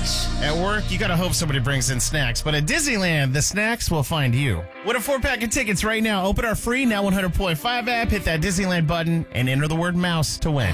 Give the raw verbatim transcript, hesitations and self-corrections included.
snacks. At work, you gotta hope somebody brings in snacks. But at Disneyland, the snacks will find you. Win a four-pack of tickets right now. Open our free Now one hundred point five app, hit that Disneyland button, and enter the word mouse to win.